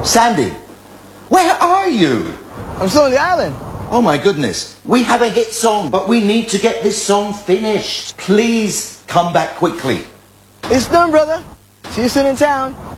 Sandy, where are you? I'm still on the island. Oh my goodness. We have a hit song, but we need to get this song finished. Please come back quickly. It's done, brother. See you soon in town.